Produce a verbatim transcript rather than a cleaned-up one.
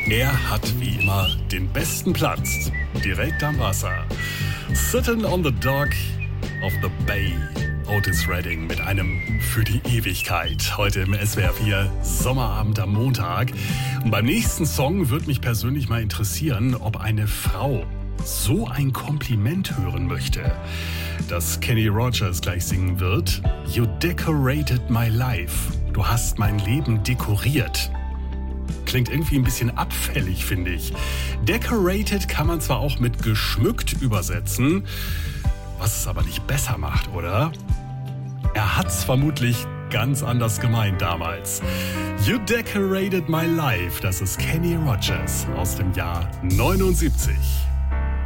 Er hat wie immer den besten Platz, direkt am Wasser. Sitting on the dock of the bay. Otis Redding mit einem Für die Ewigkeit. Heute im S W R vier Sommerabend am Montag. Und beim nächsten Song würde mich persönlich mal interessieren, ob eine Frau so ein Kompliment hören möchte, das Kenny Rogers gleich singen wird. You decorated my life. Du hast mein Leben dekoriert. Klingt irgendwie ein bisschen abfällig, finde ich. Decorated kann man zwar auch mit geschmückt übersetzen, was es aber nicht besser macht, oder? Er hat's vermutlich ganz anders gemeint damals. You decorated my life. Das ist Kenny Rogers aus dem Jahr neunundsiebzig.